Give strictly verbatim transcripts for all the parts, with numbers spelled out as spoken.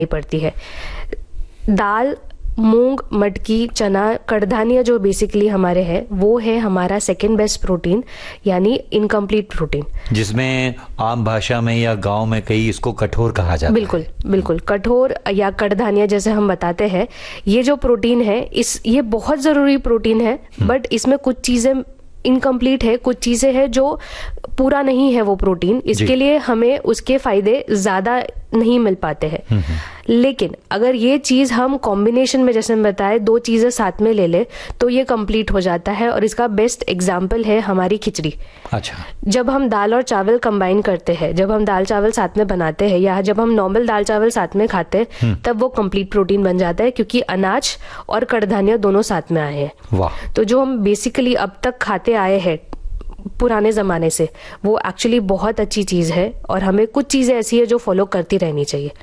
पड़ती है। दाल, मूंग, मटकी, चना, कड़धान्य जो बेसिकली हमारे हैं वो है हमारा सेकेंड बेस्ट प्रोटीन, यानी इनकम्प्लीट प्रोटीन, जिसमें आम भाषा में या गांव में कई इसको कठोर कहा जाता बिल्कुल, है। बिल्कुल कठोर या कड़धान्य जैसे हम बताते हैं, ये जो प्रोटीन है इस ये बहुत ज़रूरी प्रोटीन है, बट इसमें कुछ चीज़ें इनकम्प्लीट है, कुछ चीज़ें हैं जो पूरा नहीं है वो प्रोटीन, इसके लिए हमें उसके फायदे ज़्यादा नहीं मिल पाते हैं। लेकिन अगर ये चीज़ हम कॉम्बिनेशन में, जैसे हम बताए, दो चीज़ें साथ में ले ले तो ये कंप्लीट हो जाता है। और इसका बेस्ट एग्जाम्पल है हमारी खिचड़ी। अच्छा, जब हम दाल और चावल कंबाइन करते हैं, जब हम दाल चावल साथ में बनाते हैं या जब हम नॉर्मल दाल चावल साथ में खाते हैं, तब वो कंप्लीट प्रोटीन बन जाता है, क्योंकि अनाज और कड़धान्य दोनों साथ में आए हैं। वाह। तो जो हम बेसिकली अब तक खाते आए हैं पुराने ज़माने से, वो एक्चुअली बहुत अच्छी चीज़ है और हमें कुछ चीज़ें ऐसी है जो फॉलो करती रहनी चाहिए।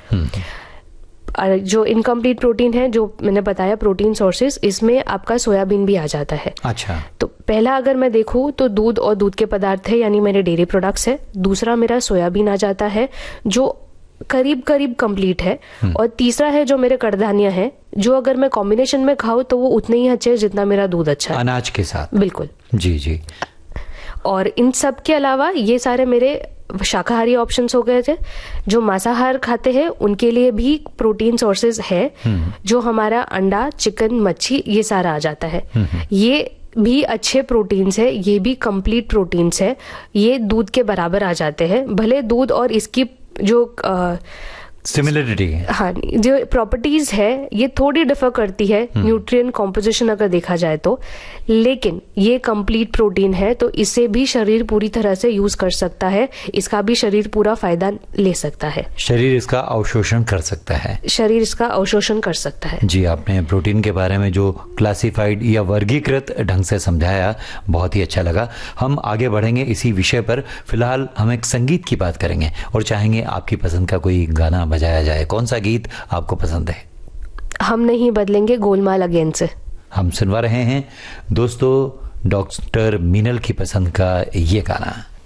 और जो इनकम्प्लीट प्रोटीन है, जो मैंने बताया प्रोटीन सोर्सेज, इसमें आपका सोयाबीन भी आ जाता है। अच्छा। तो पहला अगर मैं देखूं तो दूध और दूध के पदार्थ है, यानी मेरे डेयरी प्रोडक्ट्स है। दूसरा मेरा सोयाबीन आ जाता है जो करीब करीब कंप्लीट है। और तीसरा है जो मेरे कड़धान्य है, जो अगर मैं कॉम्बिनेशन में खाऊं तो वो उतने ही अच्छे हैं जितना मेरा दूध अच्छा है, अनाज के साथ। बिल्कुल जी जी। और इन सब के अलावा ये सारे मेरे शाकाहारी ऑप्शंस हो गए थे। जो मांसाहार खाते हैं उनके लिए भी प्रोटीन सोर्सेज है, जो हमारा अंडा, चिकन, मच्छी, ये सारा आ जाता है। ये भी अच्छे प्रोटीन्स है, ये भी कंप्लीट प्रोटीन्स है, ये दूध के बराबर आ जाते हैं। भले दूध और इसकी जो आ, सिमिलरिटी है, हाँ, जो प्रॉपर्टीज है ये थोड़ी डिफर करती है न्यूट्रिएंट कॉम्पोजिशन अगर देखा जाए तो, लेकिन ये कंप्लीट प्रोटीन है, तो इसे भी शरीर पूरी तरह से यूज कर सकता है, इसका भी शरीर पूरा फायदा ले सकता है, शरीर इसका अवशोषण कर सकता है, शरीर इसका अवशोषण कर सकता है। जी, आपने प्रोटीन के बारे में जो क्लासिफाइड या वर्गीकृत ढंग से समझाया, बहुत ही अच्छा लगा। हम आगे बढ़ेंगे इसी विषय पर। फिलहाल हम एक संगीत की बात करेंगे और चाहेंगे आपकी पसंद का कोई गाना बजाया जाए। कौन सा गीत आपको पसंद है? हम नहीं बदलेंगे गोलमाल अगेन से हम सुनवा रहे हैं दोस्तों डॉक्टर मीनल की पसंद का ये गाना।